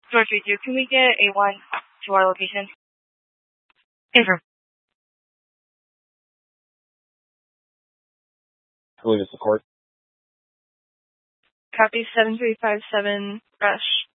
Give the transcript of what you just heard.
George Radio, can we get A1 to our location? Confirm. I believe it's the court. Copy 7357 Rush.